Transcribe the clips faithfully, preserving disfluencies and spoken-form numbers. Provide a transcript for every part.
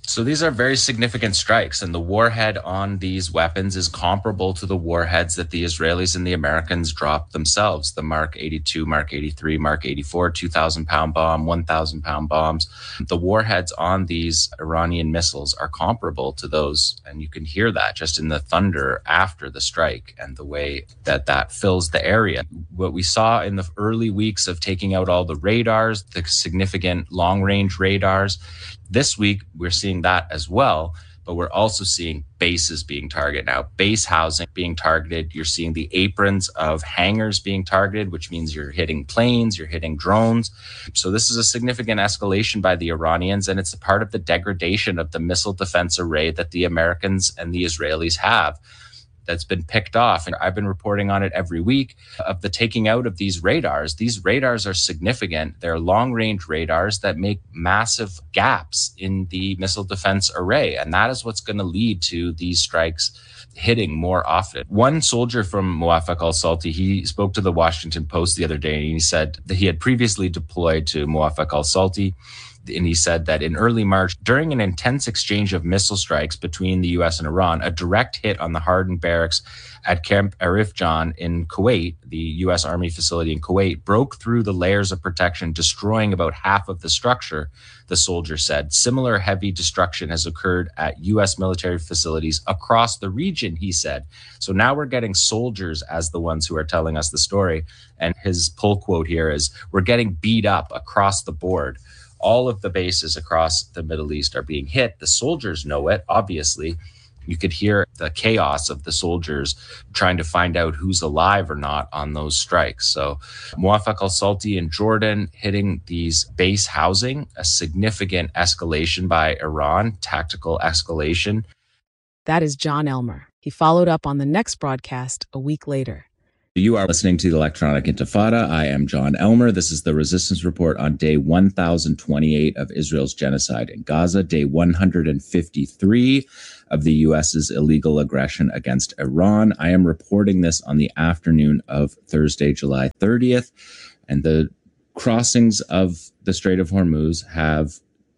So these are very significant strikes, and the warhead on these weapons is comparable to the warheads that the Israelis and the Americans dropped themselves. The Mark eighty-two, Mark eighty-three, Mark eighty-four, two thousand pound bomb, one thousand pound bombs. The warheads on these Iranian missiles are comparable to those, and you can hear that just in the thunder after the strike and the way that that fills the area. What we saw in the early weeks of taking out all the radars, the significant long-range radars, this week, we're seeing that as well, but we're also seeing bases being targeted now, base housing being targeted. You're seeing the aprons of hangars being targeted, which means you're hitting planes, you're hitting drones. So this is a significant escalation by the Iranians, and it's a part of the degradation of the missile defense array that the Americans and the Israelis have. That's been picked off. And I've been reporting on it every week of the taking out of these radars. These radars are significant. They're long-range radars that make massive gaps in the missile defense array. And that is what's going to lead to these strikes hitting more often. One soldier from Muwaffaq al-Salti, he spoke to the Washington Post the other day, and he said that he had previously deployed to Muwaffaq al-Salti. And he said that in early March, during an intense exchange of missile strikes between the U S and Iran, a direct hit on the hardened barracks at Camp Arifjan in Kuwait, the U S Army facility in Kuwait, broke through the layers of protection, destroying about half of the structure, the soldier said. Similar heavy destruction has occurred at U S military facilities across the region, he said. So now we're getting soldiers as the ones who are telling us the story. And his pull quote here is, "We're getting beat up across the board." All of the bases across the Middle East are being hit. The soldiers know it, obviously. You could hear the chaos of the soldiers trying to find out who's alive or not on those strikes. So Muwaffaq al-Salti in Jordan hitting these base housing, a significant escalation by Iran, tactical escalation. That is John Elmer. He followed up on the next broadcast a week later. You are listening to the Electronic Intifada. I am John Elmer. This is the Resistance Report on day one thousand twenty-eight of Israel's genocide in Gaza, day one hundred fifty-three of the U S's illegal aggression against Iran. I am reporting this on the afternoon of Thursday, July thirtieth, and the crossings of the Strait of Hormuz have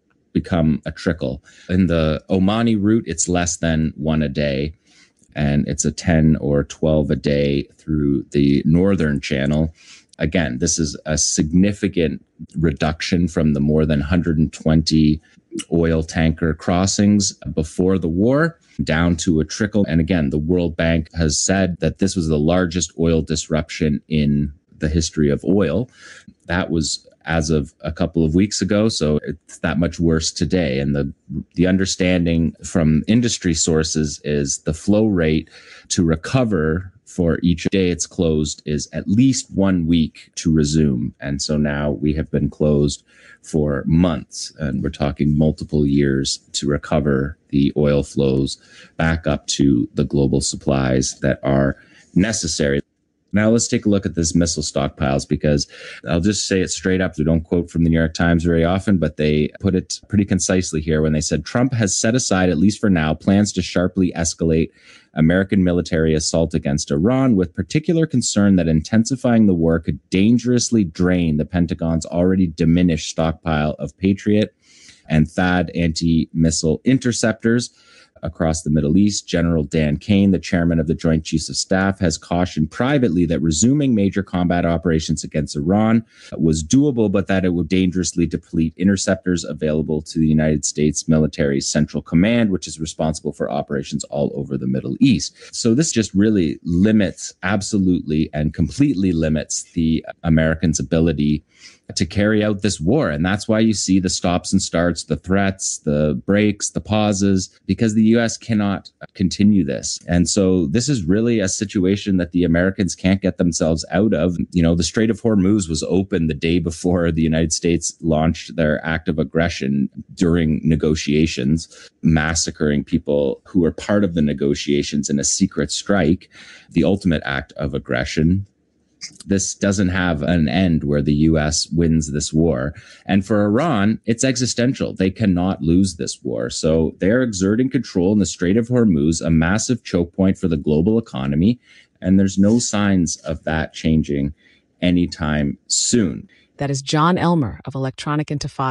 become a trickle. In the Omani route, it's less than one a day, and it's a ten or twelve a day through the northern channel. Again, this is a significant reduction from the more than one hundred twenty oil tanker crossings before the war, down to a trickle. And again, the World Bank has said that this was the largest oil disruption in the history of oil. That was as of a couple of weeks ago, so it's that much worse today. And the the understanding from industry sources is the flow rate to recover for each day it's closed is at least one week to resume. And so now we have been closed for months, and we're talking multiple years to recover the oil flows back up to the global supplies that are necessary. Now let's take a look at this missile stockpiles, because I'll just say it straight up. They don't quote from the New York Times very often, but they put it pretty concisely here when they said Trump has set aside, at least for now, plans to sharply escalate American military assault against Iran, with particular concern that intensifying the war could dangerously drain the Pentagon's already diminished stockpile of Patriot and T H A A D anti-missile interceptors across the Middle East. General Dan Kane, the chairman of the Joint Chiefs of Staff, has cautioned privately that resuming major combat operations against Iran was doable, but that it would dangerously deplete interceptors available to the United States military Central Command, which is responsible for operations all over the Middle East. So this just really limits, absolutely and completely limits the Americans' ability to carry out this war. And that's why you see the stops and starts, the threats, the breaks, the pauses, because the U S cannot continue this. And so this is really a situation that the Americans can't get themselves out of. You know, the Strait of Hormuz was open the day before the United States launched their act of aggression during negotiations, massacring people who were part of the negotiations in a secret strike, the ultimate act of aggression. This doesn't have an end where the U S wins this war. And for Iran, it's existential. They cannot lose this war. So they're exerting control in the Strait of Hormuz, a massive choke point for the global economy. And there's no signs of that changing anytime soon. That is John Elmer of Electronic Intifada,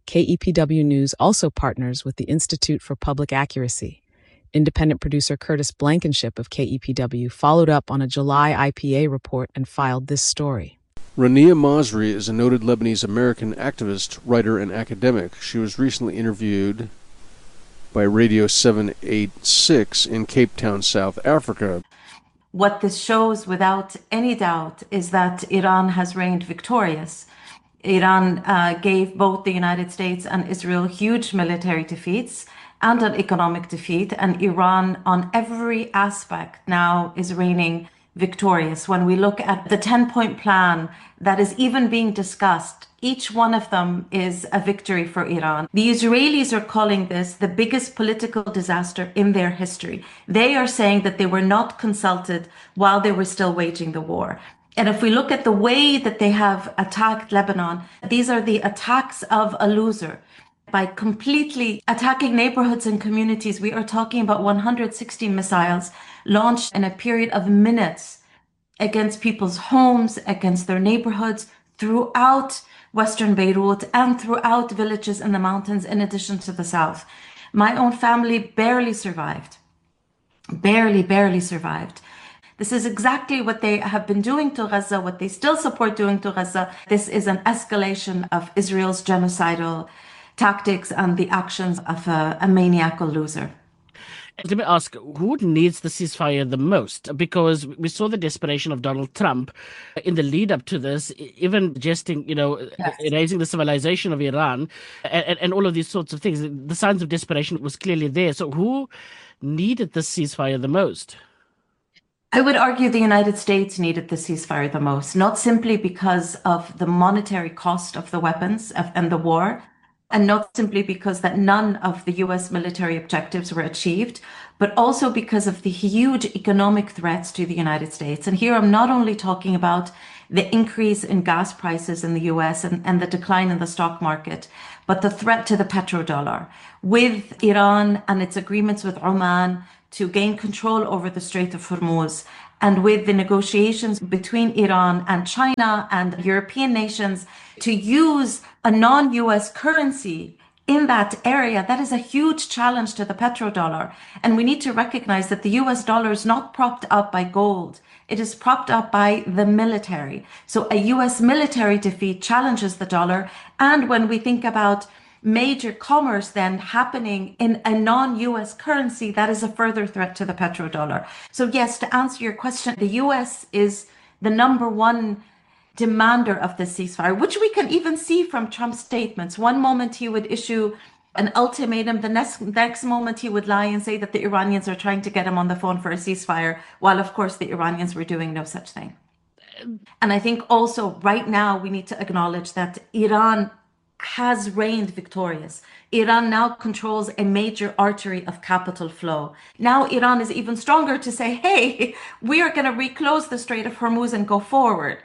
K E P W News also partners with the Institute for Public Accuracy. Independent producer Curtis Blankenship of K E P W followed up on a July I P A report and filed this story. Rania Masri is a noted Lebanese-American activist, writer, and academic. She was recently interviewed by Radio seven eighty-six in Cape Town, South Africa. What this shows without any doubt is that Iran has reigned victorious. Iran uh, gave both the United States and Israel huge military defeats and an economic defeat, and Iran on every aspect now is reigning victorious. When we look at the ten-point plan that is even being discussed, each one of them is a victory for Iran. The Israelis are calling this the biggest political disaster in their history. They are saying that they were not consulted while they were still waging the war. And if we look at the way that they have attacked Lebanon, these are the attacks of a loser. By completely attacking neighborhoods and communities, we are talking about one hundred sixty missiles launched in a period of minutes against people's homes, against their neighborhoods, throughout Western Beirut and throughout villages in the mountains, in addition to the south. My own family barely survived, barely, barely survived. This is exactly what they have been doing to Gaza, what they still support doing to Gaza. This is an escalation of Israel's genocidal tactics and the actions of a, a maniacal loser. Let me ask, who needs the ceasefire the most? Because we saw the desperation of Donald Trump in the lead up to this, even suggesting, you know, yes. erasing the civilization of Iran and, and all of these sorts of things. The signs of desperation was clearly there. So who needed the ceasefire the most? I would argue the United States needed the ceasefire the most, not simply because of the monetary cost of the weapons of, and the war, and not simply because that none of the U S military objectives were achieved, but also because of the huge economic threats to the United States. And here I'm not only talking about the increase in gas prices in the U S and, and the decline in the stock market, but the threat to the petrodollar. With Iran and its agreements with Oman to gain control over the Strait of Hormuz, and with the negotiations between Iran and China and European nations to use a non-U S currency in that area, that is a huge challenge to the petrodollar. And we need to recognize that the U S dollar is not propped up by gold. It is propped up by the military. So a U S military defeat challenges the dollar. And when we think about major commerce then happening in a non-U S currency, that is a further threat to the petrodollar. So yes, to answer your question, the U S is the number one demander of the ceasefire, which we can even see from Trump's statements. One moment he would issue an ultimatum, the next, next moment he would lie and say that the Iranians are trying to get him on the phone for a ceasefire, while of course the Iranians were doing no such thing. And I think also right now we need to acknowledge that Iran has reigned victorious. Iran now controls a major artery of capital flow. Now Iran is even stronger to say, hey, we are going to reclose the Strait of Hormuz and go forward.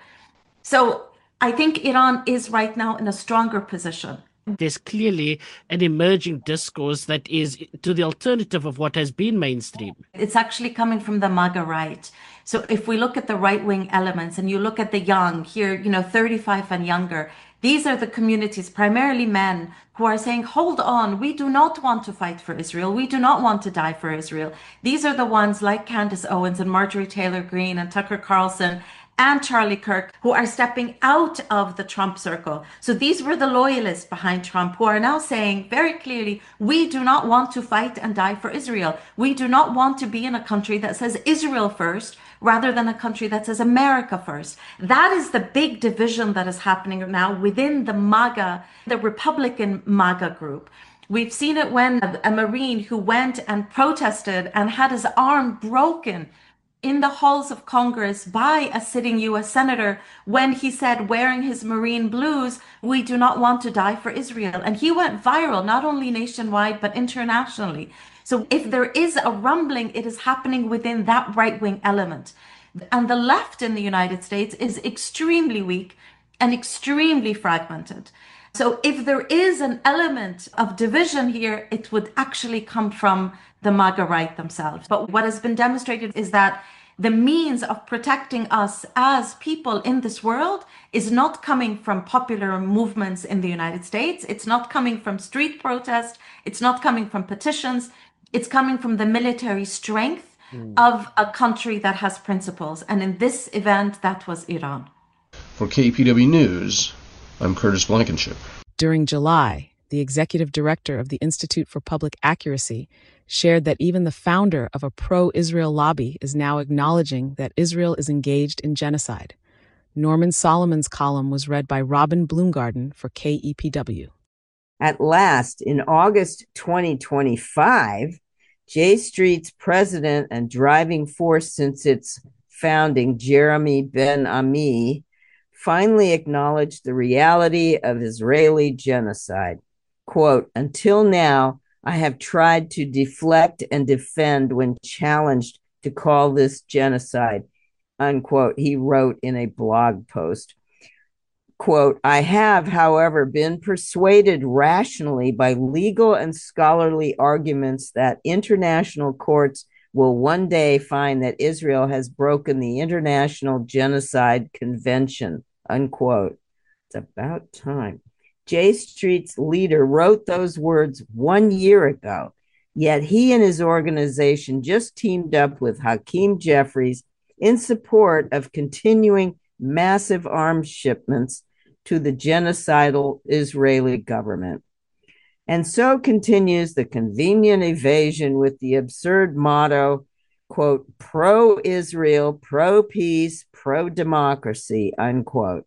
So I think Iran is right now in a stronger position. There's clearly an emerging discourse that is to the alternative of what has been mainstream. It's actually coming from the MAGA right. So if we look at the right-wing elements and you look at the young here, you know, thirty-five and younger, these are the communities, primarily men, who are saying, hold on, we do not want to fight for Israel. We do not want to die for Israel. These are the ones like Candace Owens and Marjorie Taylor Greene and Tucker Carlson and Charlie Kirk, who are stepping out of the Trump circle. So these were the loyalists behind Trump who are now saying very clearly, we do not want to fight and die for Israel. We do not want to be in a country that says Israel first, rather than a country that says America first. That is the big division that is happening now within the MAGA, the Republican MAGA group. We've seen it when a, a Marine who went and protested and had his arm broken in the halls of Congress by a sitting U S senator when he said, wearing his Marine blues, we do not want to die for Israel. And he went viral, not only nationwide, but internationally. So if there is a rumbling, it is happening within that right-wing element. And the left in the United States is extremely weak and extremely fragmented. So if there is an element of division here, it would actually come from the MAGA right themselves. But what has been demonstrated is that the means of protecting us as people in this world is not coming from popular movements in the United States. It's not coming from street protest. It's not coming from petitions. It's coming from the military strength mm. of a country that has principles. And in this event, that was Iran. For K E P W News, I'm Curtis Blankenship. During July, the executive director of the Institute for Public Accuracy shared that even the founder of a pro-Israel lobby is now acknowledging that Israel is engaged in genocide. Norman Solomon's column was read by Robin Bloomgarden for K E P W. At last, in August twenty twenty-five, J Street's president and driving force since its founding, Jeremy Ben-Ami, finally acknowledged the reality of Israeli genocide. Quote, "Until now, I have tried to deflect and defend when challenged to call this genocide," unquote, he wrote in a blog post. Quote, "I have, however, been persuaded rationally by legal and scholarly arguments that international courts will one day find that Israel has broken the International Genocide Convention," unquote. It's about time. J Street's leader wrote those words one year ago, yet he and his organization just teamed up with Hakeem Jeffries in support of continuing massive arms shipments to the genocidal Israeli government. And so continues the convenient evasion with the absurd motto, quote, "pro-Israel, pro-peace, pro-democracy," unquote.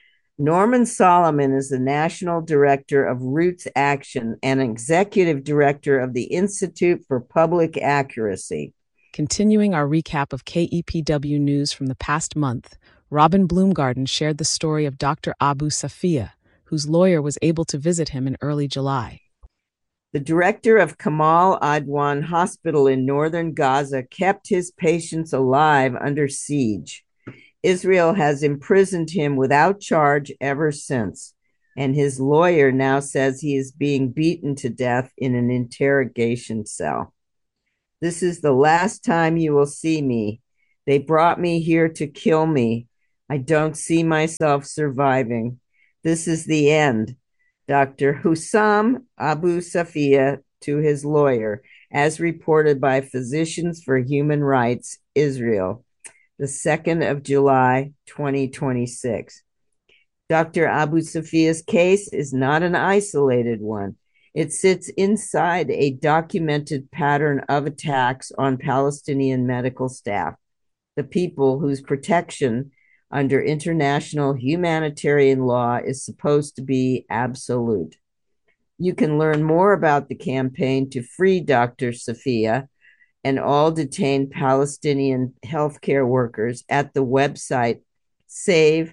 Norman Solomon is the National Director of Roots Action and Executive Director of the Institute for Public Accuracy. Continuing our recap of K E P W news from the past month, Robin Bloomgarden shared the story of Doctor Abu Safiya, whose lawyer was able to visit him in early July. The director of Kamal Adwan Hospital in northern Gaza kept his patients alive under siege. Israel has imprisoned him without charge ever since, and his lawyer now says he is being beaten to death in an interrogation cell. "This is the last time you will see me. They brought me here to kill me. I don't see myself surviving. This is the end," Doctor Hussam Abu Safiya to his lawyer, as reported by Physicians for Human Rights Israel, the second of July, twenty twenty-six. Doctor Abu Safiya's case is not an isolated one. It sits inside a documented pattern of attacks on Palestinian medical staff, the people whose protection under international humanitarian law is supposed to be absolute. You can learn more about the campaign to free Doctor Safiya and all detained Palestinian healthcare workers at the website save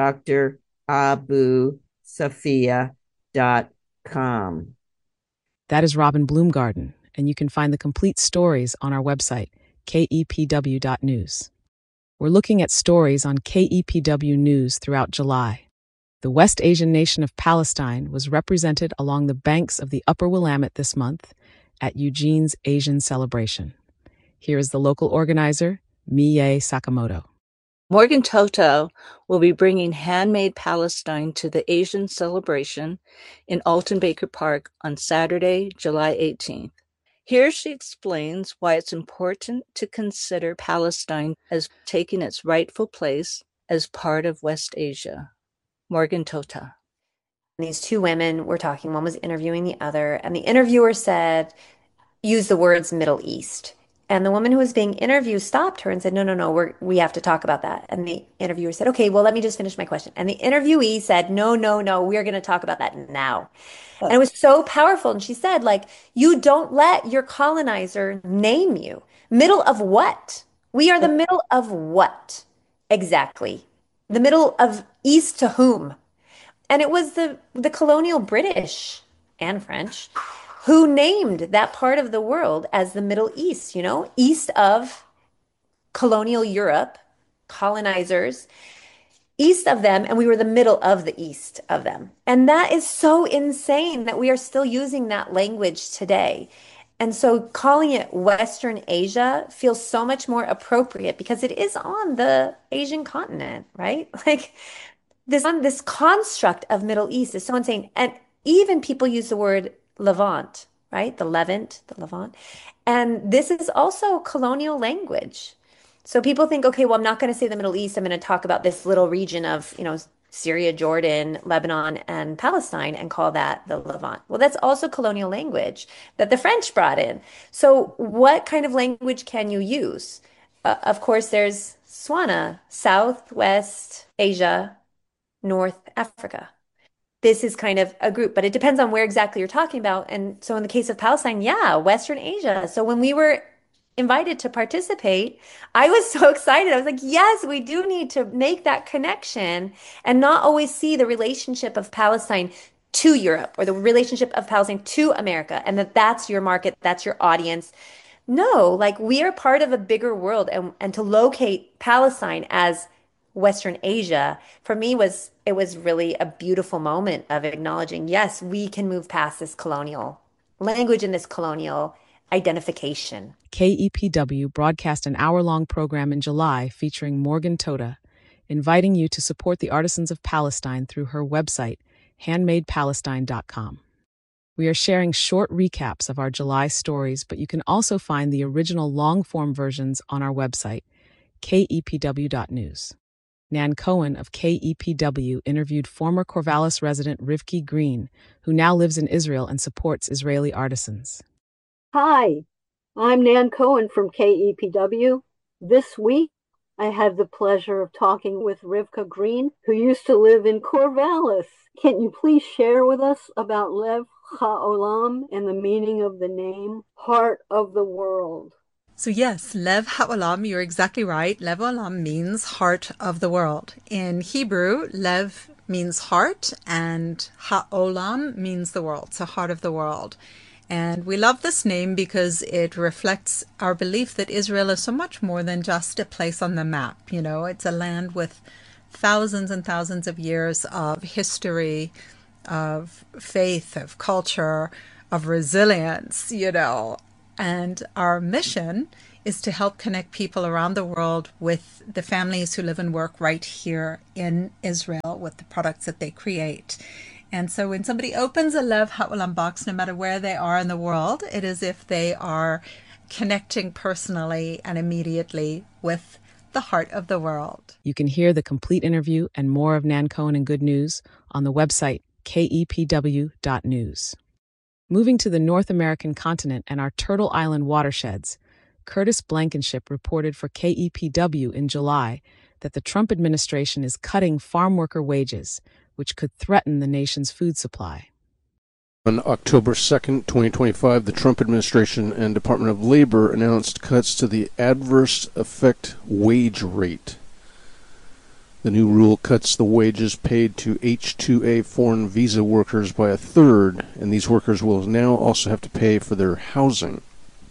dr abu safiya dot com. That is Robin Bloomgarden, and you can find the complete stories on our website, K E P W dot news. We're looking at stories on K E P W News throughout July. The West Asian nation of Palestine was represented along the banks of the Upper Willamette this month at Eugene's Asian Celebration. Here is the local organizer, Miye Sakamoto. Morgan Toto will be bringing Handmade Palestine to the Asian Celebration in Alton Baker Park on Saturday, July eighteenth. Here she explains why it's important to consider Palestine as taking its rightful place as part of West Asia. Morgan Tota. These two women were talking, one was interviewing the other, and the interviewer said, use the words Middle East. And the woman who was being interviewed stopped her and said, no, no, no, we're, we have to talk about that. And the interviewer said, okay, well, let me just finish my question. And the interviewee said, no, no, no, we're going to talk about that now. Oh. And it was so powerful. And she said, like, you don't let your colonizer name you. Middle of what? We are the middle of what? Exactly. The middle of east to whom? And it was the, the colonial British and French who named that part of the world as the Middle East, you know, east of colonial Europe, colonizers, east of them, and we were the middle of the east of them. And that is so insane that we are still using that language today. And so calling it Western Asia feels so much more appropriate because it is on the Asian continent, right? Like this on this construct of Middle East is so insane. And even people use the word Levant, right? The Levant, the Levant. And this is also colonial language. So people think, okay, well, I'm not going to say the Middle East. I'm going to talk about this little region of, you know, Syria, Jordan, Lebanon, and Palestine and call that the Levant. Well, that's also colonial language that the French brought in. So what kind of language can you use? Uh, of course, there's SWANA, Southwest Asia, North Africa. This is kind of a group, but it depends on where exactly you're talking about. And so in the case of Palestine, yeah, Western Asia. So when we were invited to participate, I was so excited. I was like, yes, we do need to make that connection and not always see the relationship of Palestine to Europe or the relationship of Palestine to America and that that's your market, that's your audience. No, like we are part of a bigger world, and, and to locate Palestine as Western Asia, for me was it was really a beautiful moment of acknowledging, yes, we can move past this colonial language and this colonial identification. K E P W broadcast an hour-long program in July featuring Morgan Toda, inviting you to support the artisans of Palestine through her website, handmade palestine dot com. We are sharing short recaps of our July stories, but you can also find the original long-form versions on our website, K E P W dot news. Nan Cohen of K E P W interviewed former Corvallis resident Rivki Green, who now lives in Israel and supports Israeli artisans. Hi, I'm Nan Cohen from K E P W. This week, I had the pleasure of talking with Rivka Green, who used to live in Corvallis. Can you please share with us about Lev HaOlam and the meaning of the name Heart of the World? So yes, Lev HaOlam, you're exactly right. Lev HaOlam means heart of the world. In Hebrew, Lev means heart and HaOlam means the world, so heart of the world. And we love this name because it reflects our belief that Israel is so much more than just a place on the map. You know, it's a land with thousands and thousands of years of history, of faith, of culture, of resilience, you know. And our mission is to help connect people around the world with the families who live and work right here in Israel with the products that they create. And so when somebody opens a Lev HaOlam box, no matter where they are in the world, it is as if they are connecting personally and immediately with the heart of the world. You can hear the complete interview and more of Nan Cohen and Good News on the website, K E P W dot news. Moving to the North American continent and our Turtle Island watersheds, Curtis Blankenship reported for K E P W in July that the Trump administration is cutting farm worker wages, which could threaten the nation's food supply. On October second, twenty twenty-five, the Trump administration and Department of Labor announced cuts to the adverse effect wage rate. The new rule cuts the wages paid to H two A foreign visa workers by a third, and these workers will now also have to pay for their housing.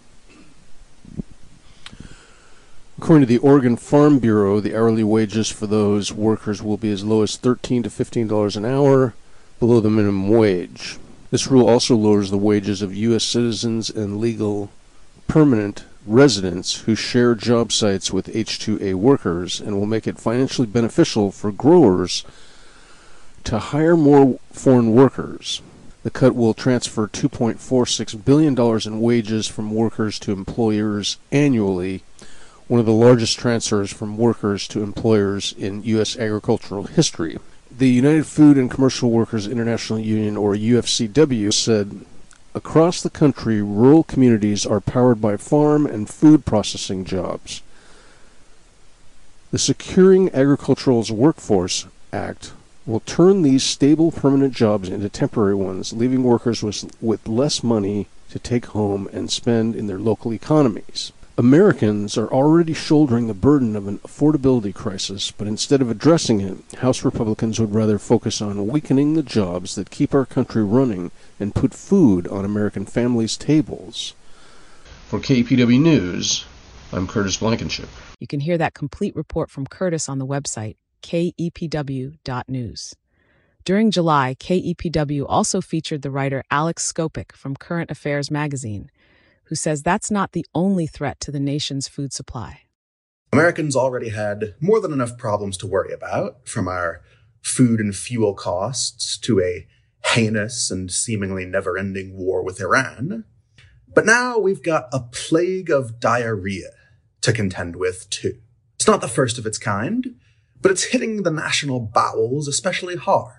According to the Oregon Farm Bureau, the hourly wages for those workers will be as low as thirteen to fifteen dollars an hour, below the minimum wage. This rule also lowers the wages of U S citizens and legal permanent residents who share job sites with H two A workers, and will make it financially beneficial for growers to hire more foreign workers. The cut will transfer two point four six billion dollars in wages from workers to employers annually, one of the largest transfers from workers to employers in U S agricultural history. The United Food and Commercial Workers International Union, or U F C W, said, across the country, rural communities are powered by farm and food processing jobs. The Securing Agricultural's Workforce Act will turn these stable permanent jobs into temporary ones, leaving workers with, with less money to take home and spend in their local economies. Americans are already shouldering the burden of an affordability crisis, but instead of addressing it, House Republicans would rather focus on weakening the jobs that keep our country running and put food on American families' tables. For K E P W News, I'm Curtis Blankenship. You can hear that complete report from Curtis on the website, K E P W dot news. During July, K E P W also featured the writer Alex Skopik from Current Affairs magazine, who says that's not the only threat to the nation's food supply. Americans already had more than enough problems to worry about, from our food and fuel costs to a heinous and seemingly never-ending war with Iran. But now we've got a plague of diarrhea to contend with, too. It's not the first of its kind, but it's hitting the national bowels especially hard,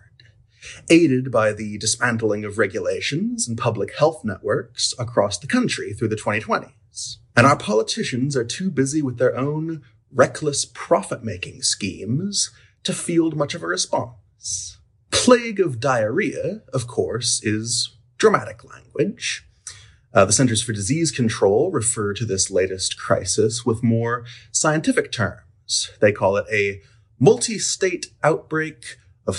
aided by the dismantling of regulations and public health networks across the country through the twenty twenties. And our politicians are too busy with their own reckless profit-making schemes to field much of a response. Plague of diarrhea, of course, is dramatic language. Uh, the Centers for Disease Control refer to this latest crisis with more scientific terms. They call it a multi-state outbreak of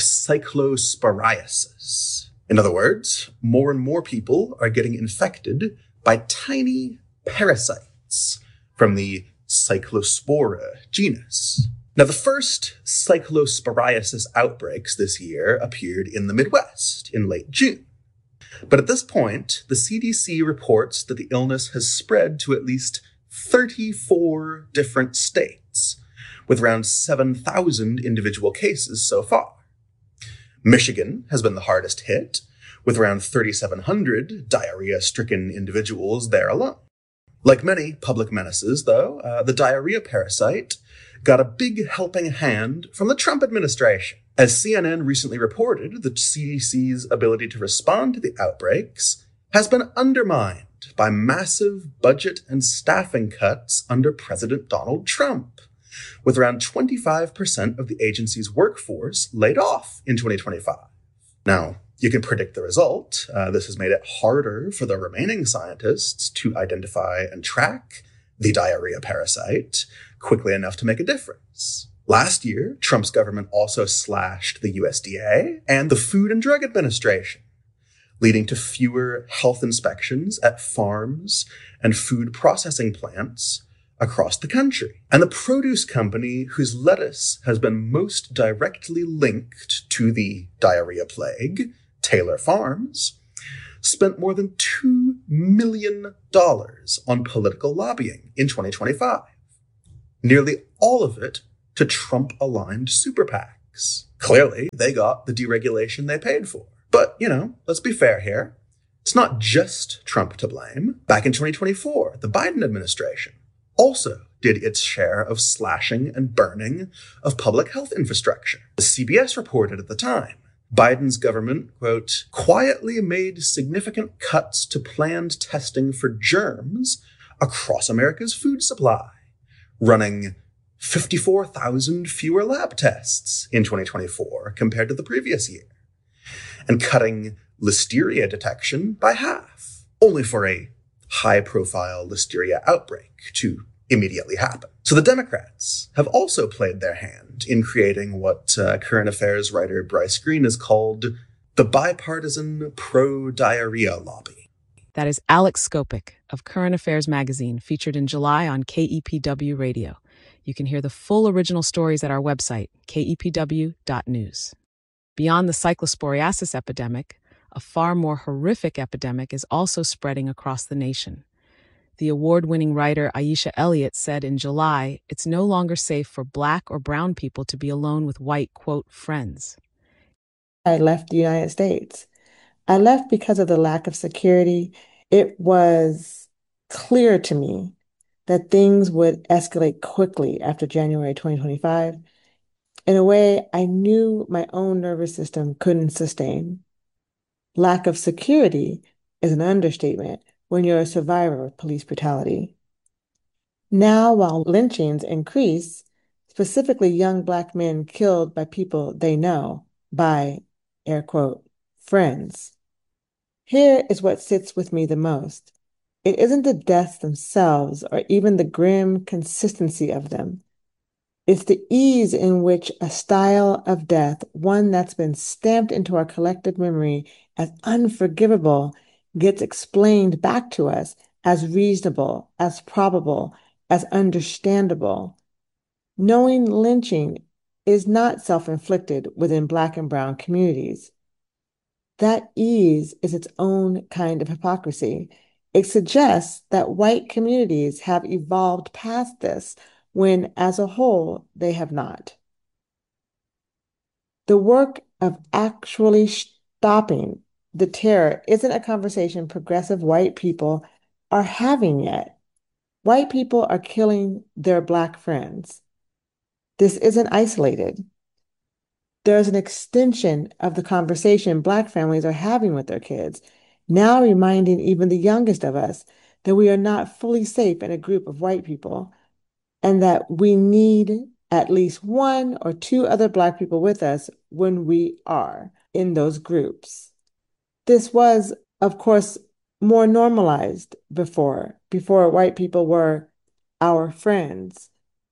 cyclosporiasis. In other words, more and more people are getting infected by tiny parasites from the Cyclospora genus. Now, the first cyclosporiasis outbreaks this year appeared in the Midwest in late June. But at this point, the C D C reports that the illness has spread to at least thirty-four different states, with around seven thousand individual cases so far. Michigan has been the hardest hit, with around thirty-seven hundred diarrhea-stricken individuals there alone. Like many public menaces, though, uh, the diarrhea parasite got a big helping hand from the Trump administration. As C N N recently reported, the C D C's ability to respond to the outbreaks has been undermined by massive budget and staffing cuts under President Donald Trump, with around twenty-five percent of the agency's workforce laid off in twenty twenty-five. Now, you can predict the result. Uh, this has made it harder for the remaining scientists to identify and track the diarrhea parasite quickly enough to make a difference. Last year, Trump's government also slashed the U S D A and the Food and Drug Administration, leading to fewer health inspections at farms and food processing plants across the country. And the produce company whose lettuce has been most directly linked to the diarrhea plague, Taylor Farms, spent more than two million dollars on political lobbying in twenty twenty-five. Nearly all of it to Trump-aligned super PACs. Clearly, they got the deregulation they paid for. But, you know, let's be fair here. It's not just Trump to blame. Back in twenty twenty-four, the Biden administration also did its share of slashing and burning of public health infrastructure. The C B S reported at the time, Biden's government, quote, quietly made significant cuts to planned testing for germs across America's food supply, running fifty-four thousand fewer lab tests in twenty twenty-four compared to the previous year, and cutting listeria detection by half, only for a high-profile listeria outbreak to immediately happen. So the Democrats have also played their hand in creating what uh, current affairs writer Bryce Green has called the bipartisan pro-diarrhea lobby. That is Alex Skopik of Current Affairs magazine, featured in July on K E P W Radio. You can hear the full original stories at our website, K E P W dot news. Beyond the cyclosporiasis epidemic, a far more horrific epidemic is also spreading across the nation. The award-winning writer Aisha Elliott said in July, it's no longer safe for Black or brown people to be alone with white, quote, friends. I left the United States. I left because of the lack of security. It was clear to me that things would escalate quickly after January twenty twenty-five in a way I knew my own nervous system couldn't sustain. Lack of security is an understatement when you're a survivor of police brutality. Now, while lynchings increase, specifically young Black men killed by people they know, by, air quote, friends. Here is what sits with me the most. It isn't the deaths themselves or even the grim consistency of them. It's the ease in which a style of death, one that's been stamped into our collective memory as unforgivable, gets explained back to us as reasonable, as probable, as understandable. Knowing lynching is not self-inflicted within Black and brown communities. That ease is its own kind of hypocrisy. It suggests that white communities have evolved past this when, as a whole, they have not. The work of actually stopping the terror isn't a conversation progressive white people are having yet. White people are killing their Black friends. This isn't isolated. There's an extension of the conversation Black families are having with their kids, now reminding even the youngest of us that we are not fully safe in a group of white people and that we need at least one or two other Black people with us when we are in those groups. This was, of course, more normalized before, before white people were our friends.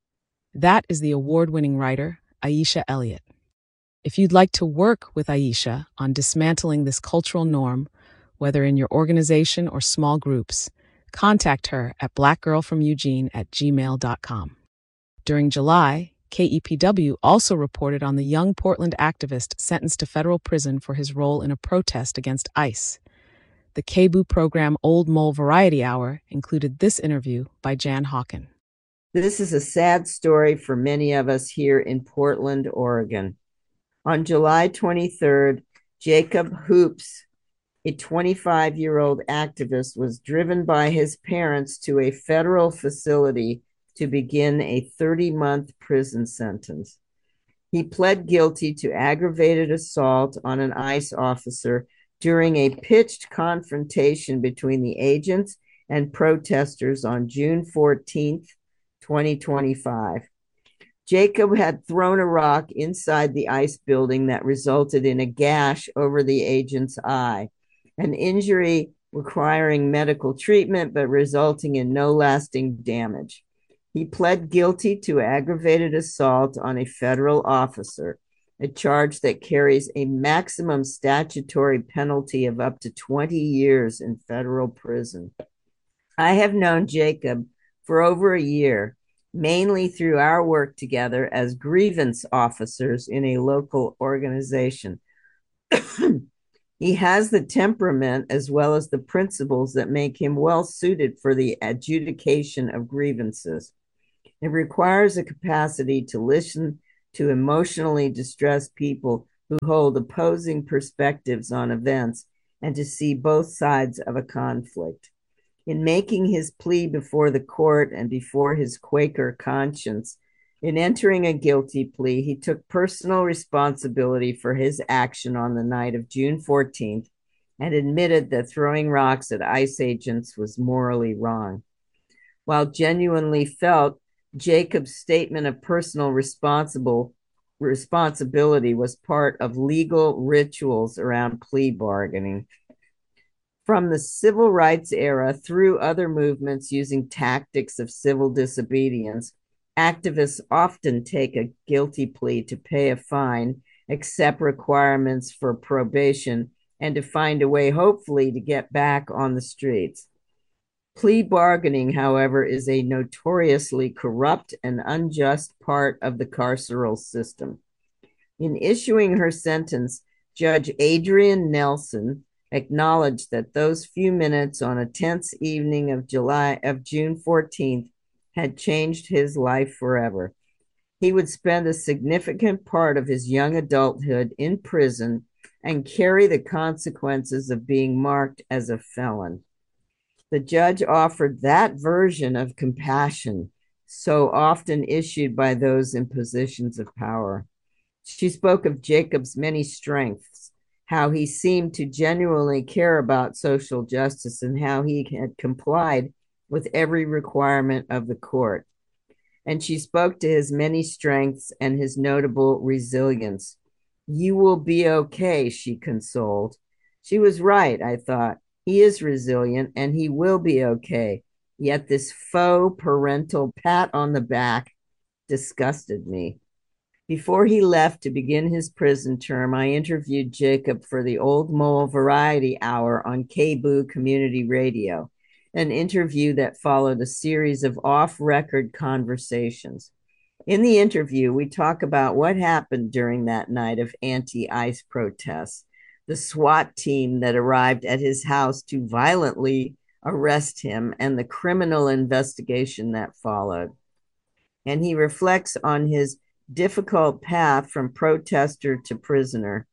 That is the award-winning writer, Aisha Elliott. If you'd like to work with Aisha on dismantling this cultural norm, whether in your organization or small groups, contact her at blackgirlfromeugene at gmail dot com. During July, K E P W also reported on the young Portland activist sentenced to federal prison for his role in a protest against ICE. The K B O O program Old Mole Variety Hour included this interview by Jan Hawken. This is a sad story for many of us here in Portland, Oregon. On July twenty-third, Jacob Hoops, a twenty-five-year-old activist, was driven by his parents to a federal facility to begin a thirty-month prison sentence. He pled guilty to aggravated assault on an ICE officer during a pitched confrontation between the agents and protesters on June fourteenth, twenty twenty-five. Jacob had thrown a rock inside the ICE building that resulted in a gash over the agent's eye, an injury requiring medical treatment but resulting in no lasting damage. He pled guilty to aggravated assault on a federal officer, a charge that carries a maximum statutory penalty of up to twenty years in federal prison. I have known Jacob for over a year, mainly through our work together as grievance officers in a local organization. He has the temperament as well as the principles that make him well suited for the adjudication of grievances. It requires a capacity to listen to emotionally distressed people who hold opposing perspectives on events and to see both sides of a conflict. In making his plea before the court and before his Quaker conscience, in entering a guilty plea, he took personal responsibility for his action on the night of June fourteenth and admitted that throwing rocks at ICE agents was morally wrong. While genuinely felt, Jacob's statement of personal responsible responsibility was part of legal rituals around plea bargaining. From the civil rights era through other movements using tactics of civil disobedience, activists often take a guilty plea to pay a fine, accept requirements for probation, and to find a way, hopefully, to get back on the streets. Plea bargaining, however, is a notoriously corrupt and unjust part of the carceral system. In issuing her sentence, Judge Adrienne Nelson acknowledged that those few minutes on a tense evening of July of June fourteenth had changed his life forever. He would spend a significant part of his young adulthood in prison and carry the consequences of being marked as a felon. The judge offered that version of compassion so often issued by those in positions of power. She spoke of Jacob's many strengths, how he seemed to genuinely care about social justice and how he had complied with every requirement of the court. And she spoke to his many strengths and his notable resilience. "You will be okay," she consoled. She was right, I thought. He is resilient and he will be okay. Yet this faux parental pat on the back disgusted me. Before he left to begin his prison term, I interviewed Jacob for the Old Mole Variety Hour on K B O O Community Radio, an interview that followed a series of off-record conversations. In the interview, we talk about what happened during that night of anti-ICE protests, the SWAT team that arrived at his house to violently arrest him and the criminal investigation that followed. And he reflects on his difficult path from protester to prisoner.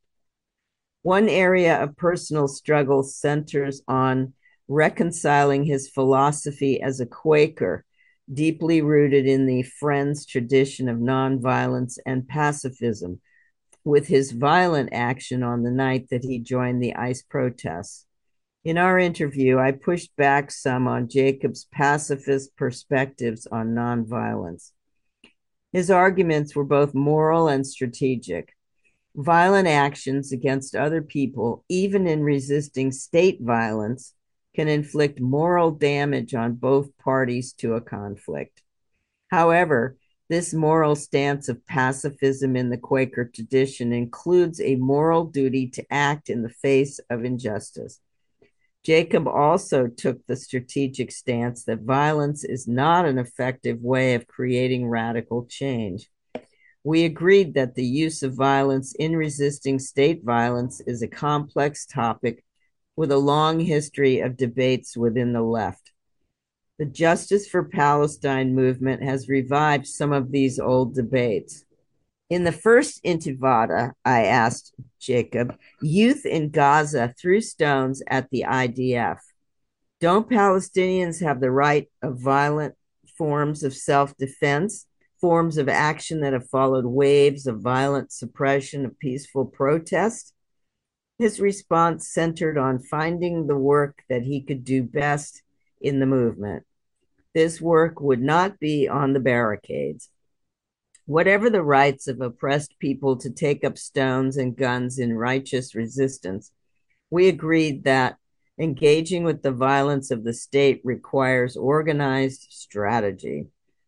One area of personal struggle centers on reconciling his philosophy as a Quaker, deeply rooted in the Friends tradition of nonviolence and pacifism, with his violent action on the night that he joined the ICE protests. In our interview, I pushed back some on Jacob's pacifist perspectives on nonviolence. His arguments were both moral and strategic. Violent actions against other people, even in resisting state violence, can inflict moral damage on both parties to a conflict. However, this moral stance of pacifism in the Quaker tradition includes a moral duty to act in the face of injustice. Jacob also took the strategic stance that violence is not an effective way of creating radical change. We agreed that the use of violence in resisting state violence is a complex topic with a long history of debates within the left. The Justice for Palestine movement has revived some of these old debates. In the first Intifada, I asked Jacob, youth in Gaza threw stones at the I D F. Don't Palestinians have the right of violent forms of self-defense, forms of action that have followed waves of violent suppression of peaceful protest? His response centered on finding the work that he could do best in the movement. This work would not be on the barricades. Whatever the rights of oppressed people to take up stones and guns in righteous resistance, we agreed that engaging with the violence of the state requires organized strategy.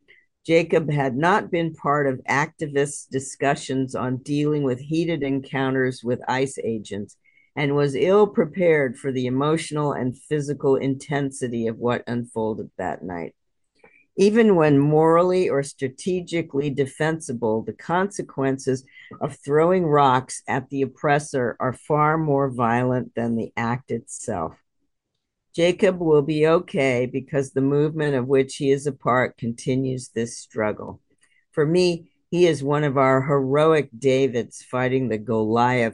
Jacob had not been part of activist discussions on dealing with heated encounters with ICE agents and was ill prepared for the emotional and physical intensity of what unfolded that night. Even when morally or strategically defensible, the consequences of throwing rocks at the oppressor are far more violent than the act itself. Jacob will be okay because the movement of which he is a part continues this struggle. For me, he is one of our heroic Davids fighting the Goliath